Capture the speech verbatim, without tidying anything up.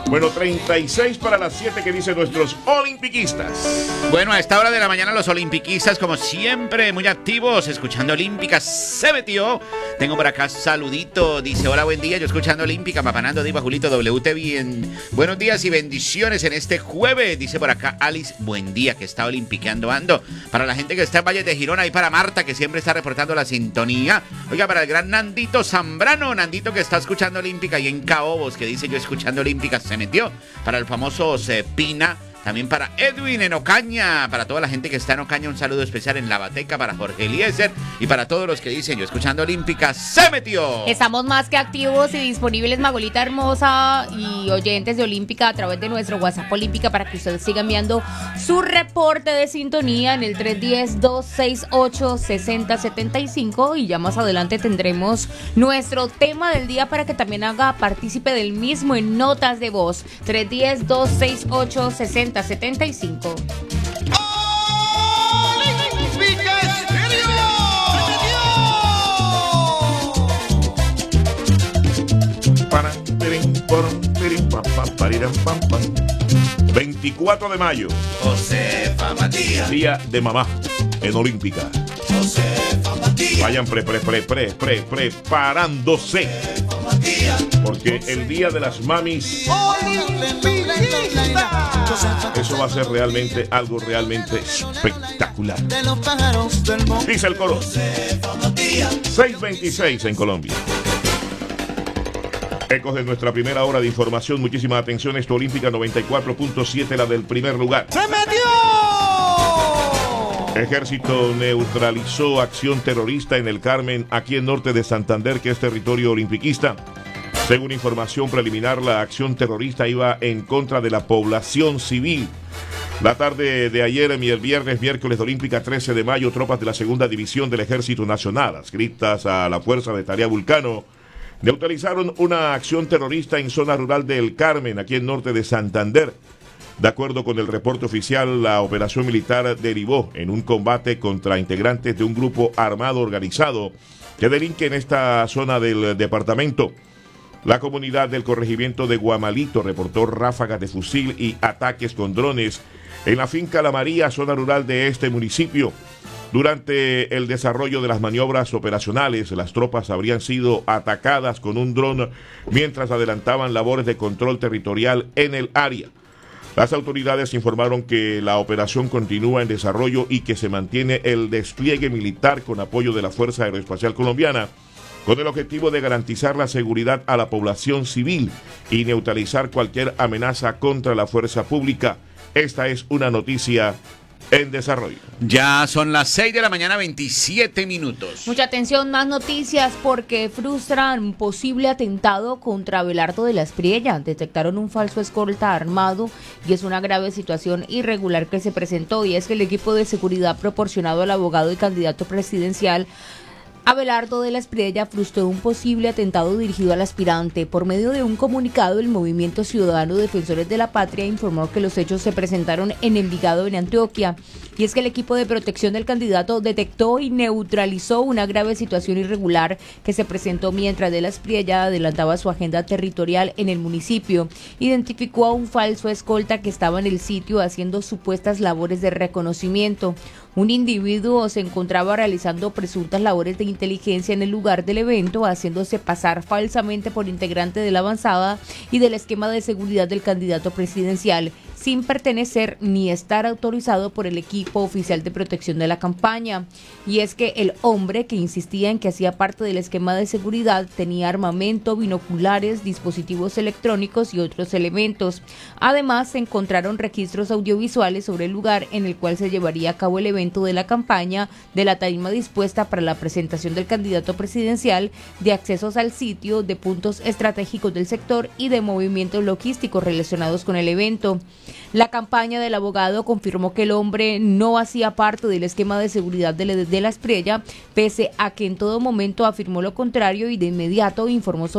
Bueno, treinta y seis para las siete que dicen nuestros olimpiquistas. Bueno, a esta hora de la mañana los olimpiquistas, como siempre, muy activos, escuchando Olímpica, se metió. Tengo por acá saludito, dice, hola, buen día, yo escuchando Olímpica, Papanando, Diva, Julito, W T V, en buenos días y bendiciones en este jueves, dice por acá Alice, buen día, que está olimpiqueando ando. Para la gente que está en Valle de Girona y para Marta, que siempre está reportando la sintonía. Oiga, para el gran Nandito Zambrano, Nandito que está escuchando Olímpica y en Caobos, que dice yo escuchando Olímpica, se metió. Para el famoso Pina, también para Edwin en Ocaña, para toda la gente que está en Ocaña, un saludo especial en La Bateca, para Jorge Eliezer y para todos los que dicen yo escuchando Olímpica, se metió. Estamos más que activos y disponibles, Magolita hermosa y oyentes de Olímpica, a través de nuestro WhatsApp Olímpica, para que ustedes sigan enviando su reporte de sintonía en el tres uno cero, dos seis ocho, seis cero siete cinco, y ya más adelante tendremos nuestro tema del día para que también haga partícipe del mismo en notas de voz. tres uno cero, dos seis ocho, seis cero setenta y cinco. Olímpica Estéreo. veinticuatro de mayo, Josefa Matías. día de mamá en Olímpica. Josefa Matías. Vayan pre, pre, pre, pre, pre, preparándose, porque el día de las mamis, eso va a ser realmente algo realmente espectacular. De los pájaros del monte. Dice el coro. Josefa Matías. seis veintiséis en Colombia. Ecos de nuestra primera hora de información. Muchísima atención. Esto Olímpica noventa y cuatro punto siete, la del primer lugar. ¡Se metió! Ejército neutralizó acción terrorista en el Carmen, aquí en norte de Santander, que es territorio olimpiquista. Según información preliminar, la acción terrorista iba en contra de la población civil. La tarde de ayer y el viernes, miércoles de Olímpica trece de mayo, tropas de la segunda división del Ejército Nacional, adscritas a la Fuerza de Tarea Vulcano, neutralizaron una acción terrorista en zona rural del Carmen, aquí en norte de Santander. De acuerdo con el reporte oficial, la operación militar derivó en un combate contra integrantes de un grupo armado organizado que delinque en esta zona del departamento. La comunidad del corregimiento de Guamalito reportó ráfagas de fusil y ataques con drones en la finca La María, zona rural de este municipio. Durante el desarrollo de las maniobras operacionales, las tropas habrían sido atacadas con un dron mientras adelantaban labores de control territorial en el área. Las autoridades informaron que la operación continúa en desarrollo y que se mantiene el despliegue militar con apoyo de la Fuerza Aeroespacial Colombiana, con el objetivo de garantizar la seguridad a la población civil y neutralizar cualquier amenaza contra la fuerza pública. Esta es una noticia en desarrollo. Ya son las seis de la mañana, veintisiete minutos. Mucha atención, más noticias porque frustran posible atentado contra Abelardo de la Espriella. Detectaron un falso escolta armado y es una grave situación irregular que se presentó, y es que el equipo de seguridad proporcionado al abogado y candidato presidencial Abelardo de la Espriella frustró un posible atentado dirigido al aspirante. Por medio de un comunicado, el Movimiento Ciudadano Defensores de la Patria informó que los hechos se presentaron en Envigado, en Antioquia. Y es que el equipo de protección del candidato detectó y neutralizó una grave situación irregular que se presentó mientras de la Espriella adelantaba su agenda territorial en el municipio. Identificó a un falso escolta que estaba en el sitio haciendo supuestas labores de reconocimiento. Un individuo se encontraba realizando presuntas labores de inteligencia en el lugar del evento, haciéndose pasar falsamente por integrante de la avanzada y del esquema de seguridad del candidato presidencial, sin pertenecer ni estar autorizado por el equipo oficial de protección de la campaña. Y es que el hombre, que insistía en que hacía parte del esquema de seguridad, tenía armamento, binoculares, dispositivos electrónicos y otros elementos. Además, se encontraron registros audiovisuales sobre el lugar en el cual se llevaría a cabo el evento de la campaña, de la tarima dispuesta para la presentación del candidato presidencial, de accesos al sitio, de puntos estratégicos del sector y de movimientos logísticos relacionados con el evento. La campaña del abogado confirmó que el hombre no hacía parte del esquema de seguridad de la, de la Espriella, pese a que en todo momento afirmó lo contrario, y de inmediato informó sobre